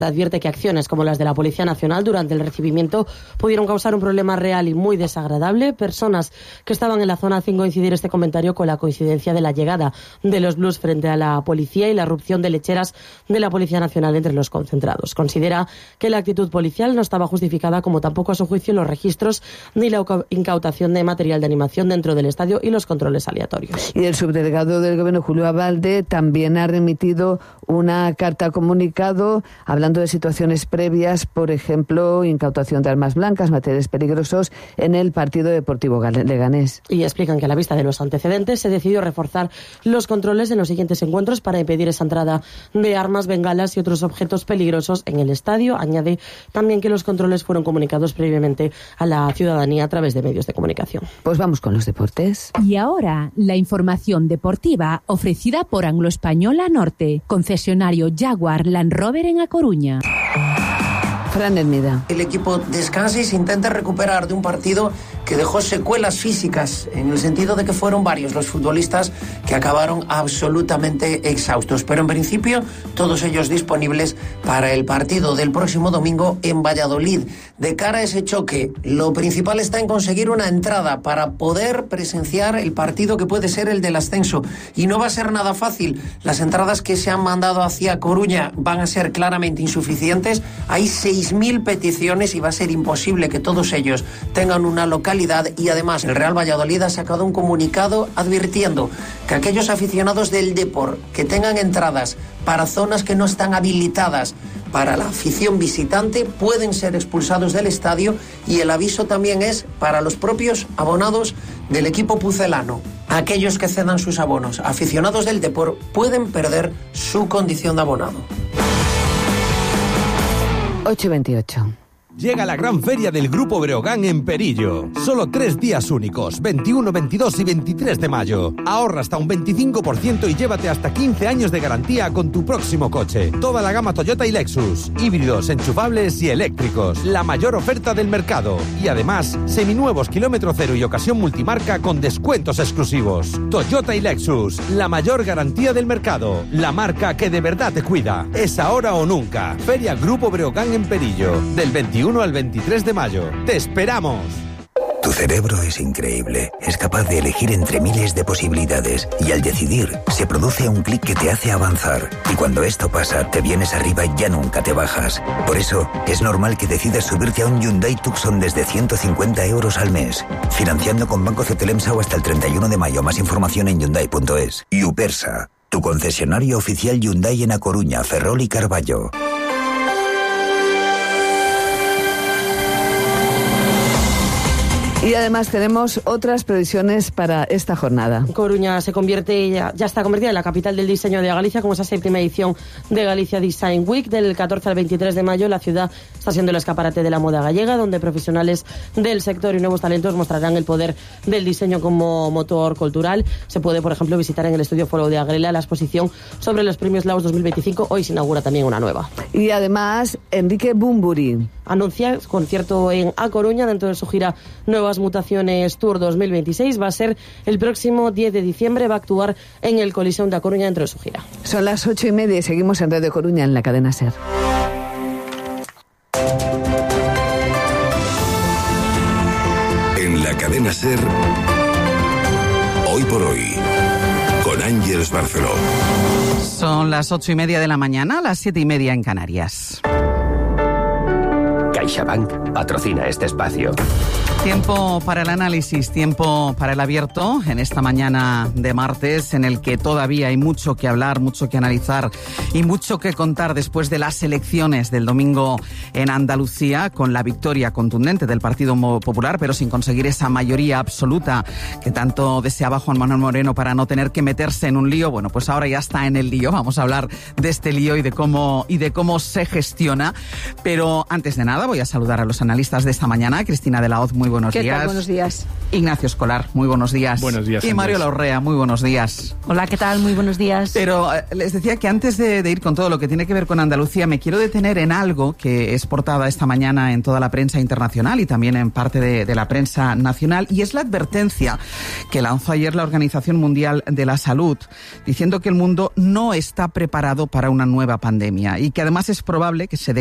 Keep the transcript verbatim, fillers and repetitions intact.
Advierte que acciones como las de la Policía Nacional durante el recibimiento pudieron causar un problema real y muy desagradable. Personas que estaban en la zona hacen coincidir este comentario con la coincidencia de la llegada de los blues frente a la policía y la erupción de lecheras de la Policía Nacional entre los concentrados. Considera que la actitud policial no estaba justificada, como tampoco a su juicio los registros ni la incautación de material de animación dentro del estadio y los controles aleatorios. Y el subdelegado del Gobierno, Julio Abalde, también ha remitido una carta comunicado hablando de situaciones previas, por ejemplo, incautación de armas blancas, materiales peligrosos en el partido deportivo Leganés. Y explican que a la vista de los antecedentes se decidió reforzar los controles en los siguientes encuentros para impedir esa entrada de armas, bengalas y otros objetos peligrosos en el estadio. Añade también que los controles fueron comunicados previamente a la ciudadanía a través de medios de comunicación. Pues vamos con los deportes. Y ahora, la información deportiva ofrecida por Anglo-Española Norte, concesionario Jaguar Land Rover en A Coruña. Fran Hermida. El equipo descansa y se intenta recuperar de un partido que dejó secuelas físicas, en el sentido de que fueron varios los futbolistas que acabaron absolutamente exhaustos. Pero en principio, todos ellos disponibles para el partido del próximo domingo en Valladolid. De cara a ese choque, lo principal está en conseguir una entrada para poder presenciar el partido que puede ser el del ascenso. Y no va a ser nada fácil. Las entradas que se han mandado hacia Coruña van a ser claramente insuficientes. Hay seis mil peticiones y va a ser imposible que todos ellos tengan una localidad, y además el Real Valladolid ha sacado un comunicado advirtiendo que aquellos aficionados del Depor que tengan entradas para zonas que no están habilitadas para la afición visitante pueden ser expulsados del estadio, y el aviso también es para los propios abonados del equipo pucelano. Aquellos que cedan sus abonos, aficionados del Depor, pueden perder su condición de abonado. ocho veintiocho. Llega la gran feria del Grupo Breogán en Perillo. Solo tres días únicos, veintiuno, veintidós y veintitrés de mayo. Ahorra hasta un veinticinco por ciento y llévate hasta quince años de garantía con tu próximo coche. Toda la gama Toyota y Lexus, híbridos, enchufables y eléctricos. La mayor oferta del mercado. Y además, seminuevos kilómetro cero y ocasión multimarca con descuentos exclusivos. Toyota y Lexus, la mayor garantía del mercado. La marca que de verdad te cuida. Es ahora o nunca. Feria Grupo Breogán en Perillo. Del veintiuno al veintitrés de mayo. ¡Te esperamos! Tu cerebro es increíble. Es capaz de elegir entre miles de posibilidades y al decidir se produce un clic que te hace avanzar. Y cuando esto pasa, te vienes arriba y ya nunca te bajas. Por eso, es normal que decidas subirte a un Hyundai Tucson desde ciento cincuenta euros al mes. Financiando con Banco Cetelemsa o hasta el treinta y uno de mayo. Más información en Hyundai punto es. Y Upersa, tu concesionario oficial Hyundai en A Coruña, Ferrol y Carballo. Y además tenemos otras previsiones para esta jornada. Coruña se convierte, ya, ya está convertida en la capital del diseño de Galicia, como esa séptima edición de Galicia Design Week. Del catorce al veintitrés de mayo, la ciudad está siendo el escaparate de la moda gallega, donde profesionales del sector y nuevos talentos mostrarán el poder del diseño como motor cultural. Se puede, por ejemplo, visitar en el estudio Foro de Agrela la exposición sobre los premios Laos dos mil veinticinco. Hoy se inaugura también una nueva. Y además, Enrique Bumburi anuncia concierto en A Coruña dentro de su gira Nuevas Mutaciones Tour dos mil veintiséis. Va a ser el próximo diez de diciembre. Va a actuar en el Coliseum de A Coruña dentro de su gira. Son las ocho y media y seguimos en Radio Coruña en la cadena SER. En la cadena SER, hoy por hoy, con Ángeles Barceló. Son las ocho y media de la mañana, las siete y media en Canarias. CaixaBank patrocina este espacio. Tiempo para el análisis, tiempo para el abierto en esta mañana de martes, en el que todavía hay mucho que hablar, mucho que analizar y mucho que contar después de las elecciones del domingo en Andalucía, con la victoria contundente del Partido Popular, pero sin conseguir esa mayoría absoluta que tanto deseaba Juan Manuel Moreno para no tener que meterse en un lío. Bueno, pues ahora ya está en el lío. Vamos a hablar de este lío y de cómo y de cómo se gestiona. Pero antes de nada voy a a saludar a los analistas de esta mañana. Cristina de la Hoz, muy buenos ¿Qué días. tal? Buenos días. Ignacio Escolar, muy buenos días. Buenos días. Y Andrés. Mario Laurrea, muy buenos días. Hola, ¿qué tal? Muy buenos días. Pero eh, les decía que antes de, de ir con todo lo que tiene que ver con Andalucía, me quiero detener en algo que es portada esta mañana en toda la prensa internacional y también en parte de, de la prensa nacional, y es la advertencia que lanzó ayer la Organización Mundial de la Salud, diciendo que el mundo no está preparado para una nueva pandemia y que además es probable que se